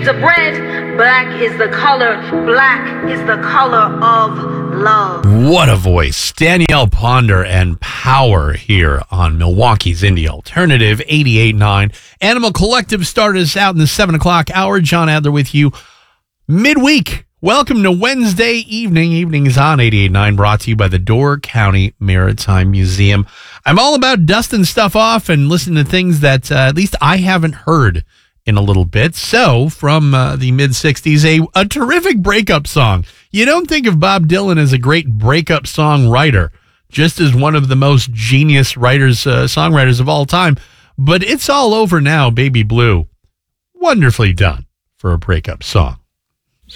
shades of red. Black is the color. Black is the color of love. What a voice. Danielle Ponder and Power here on Milwaukee's Indie Alternative 88.9. Animal Collective started us out in the 7 o'clock hour. John Adler with you midweek. Welcome to Wednesday evening. Evenings on 88.9, brought to you by the Door County Maritime Museum. I'm all about dusting stuff off and listening to things that at least I haven't heard in a little bit. So, from the mid-'60s, a terrific breakup song. You don't think of Bob Dylan as a great breakup songwriter, just as one of the most genius songwriters of all time. But It's All Over Now, Baby Blue. Wonderfully done for a breakup song.